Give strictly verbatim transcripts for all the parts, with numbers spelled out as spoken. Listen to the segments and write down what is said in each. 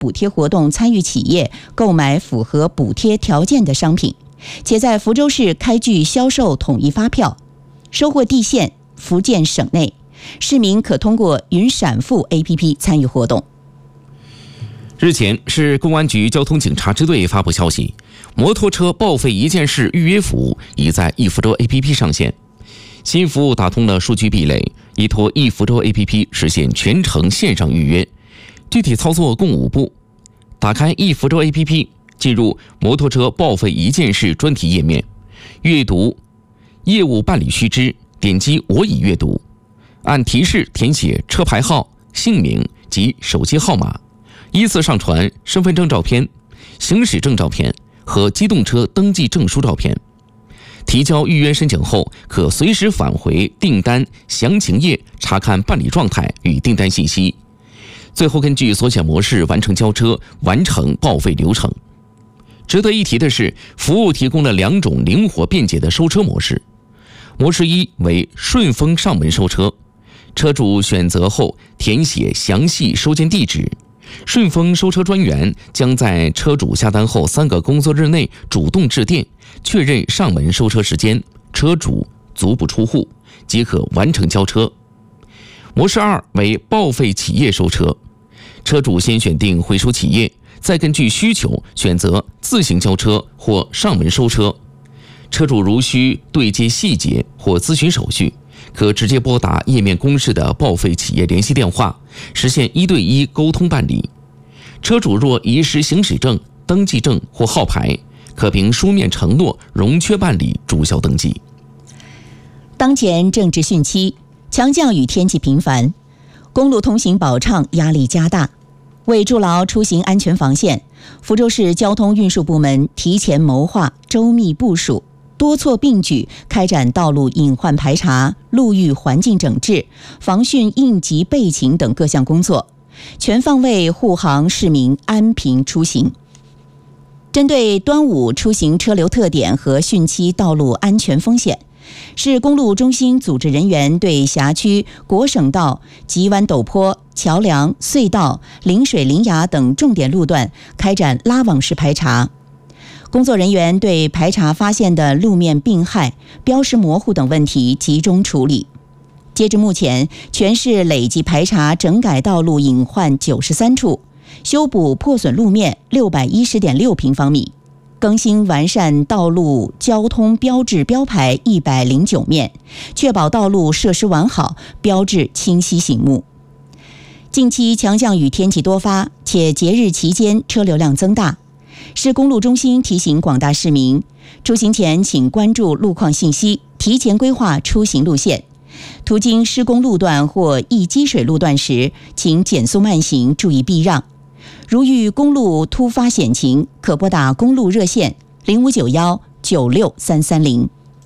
补贴活动参与企业购买符合补贴条件的商品，且在福州市开具销售统一发票，收货地县福建省内，市民可通过云闪付 A P P 参与活动。 日前，市公安局交通警察支队发布消息，摩托车报废一件事预约服务已在易福州 A P P 上线。新服务打通了数据壁垒，依托易福州 A P P 实现全程线上预约。具体操作共五步：打开易福州 A P P， 进入摩托车报废一件事专题页面，阅读业务办理须知，点击我已阅读，按提示填写车牌号、姓名及手机号码，依次上传身份证照片、行驶证照片和机动车登记证书照片。提交预约申请后，可随时返回订单详情页查看办理状态与订单信息，最后根据所选模式完成交车，完成报废流程。值得一提的是，服务提供了两种灵活便捷的收车模式。模式一为顺丰上门收车，车主选择后填写详细收件地址，顺丰收车专员将在车主下单后三个工作日内主动致电，确认上门收车时间，车主足不出户即可完成交车。模式二为报废企业收车，车主先选定回收企业，再根据需求选择自行交车或上门收车。车主如需对接细节或咨询手续，可直接拨打页面公示的报废企业联系电话，实现一对一沟通办理。车主若遗失行驶证、登记证或号牌，可凭书面承诺容缺办理注销登记。 当前正值汛期，强降雨天气频繁，公路通行保畅压力加大。为筑牢出行安全防线，福州市交通运输部门提前谋划、周密部署，多措并举，开展道路隐患排查、路域环境整治、防汛应急备勤等各项工作，全方位护航市民安平出行。针对端午出行车流特点和汛期道路安全风险，市公路中心组织人员对辖区国省道、急弯陡坡、桥梁、隧道、临水临崖等重点路段开展拉网式排查。工作人员对排查发现的路面病害、标识模糊等问题集中处理。截至目前，全市累计排查整改道路隐患九十三处，修补破损路面六百一十点六平方米，更新完善道路交通标志标牌一百零九面，确保道路设施完好，标志清晰醒目。近期强降雨天气多发，且节日期间车流量增大，市公路中心提醒广大市民，出行前请关注路况信息，提前规划出行路线。途经施工路段或易积水路段时，请减速慢行，注意避让。如遇公路突发险情，可拨打公路热线零五九幺九六三三零。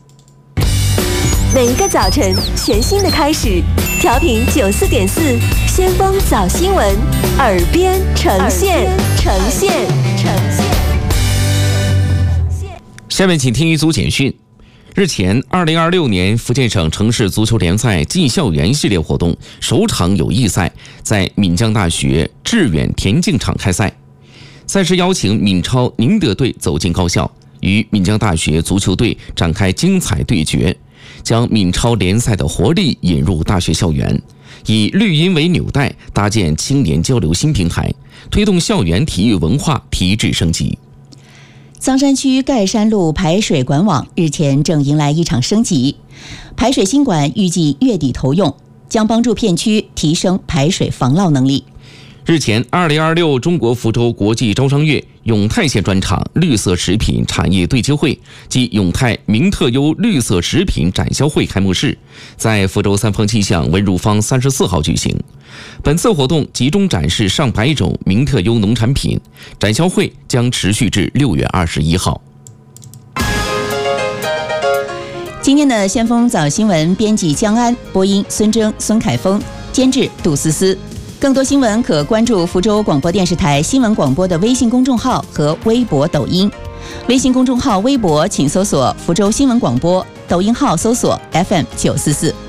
每一个早晨，全新的开始。调频九四点四，先锋早新闻，耳边呈现，呈现，呈现。 下面请听一组简讯。日前，二零二六年福建省城市足球联赛进校园系列活动首场友谊赛在闽江大学致远田径场开赛。赛事邀请闽超宁德队走进高校，与闽江大学足球队展开精彩对决，将闽超联赛的活力引入大学校园，以绿荫为纽带，搭建青年交流新平台，推动校园体育文化提质升级。 桑山区盖山路排水管网日前正迎来一场升级，排水新管预计月底投用，将帮助片区提升排水防涝能力。 日前，二零二六中国福州国际招商月永泰县专场绿色食品产业对接会及永泰明特优绿色食品展销会开幕式在福州三坊气象文如坊三十四号举行。本次活动集中展示上百种明特优农产品，展销会将持续至六月二十一号。 今天的先锋早新闻，编辑江安，播音孙征、孙凯峰，监制杜思思。更多新闻可关注福州广播电视台新闻广播的微信公众号和微博、抖音。微信公众号、微博请搜索福州新闻广播，抖音号搜索 F M 九四四。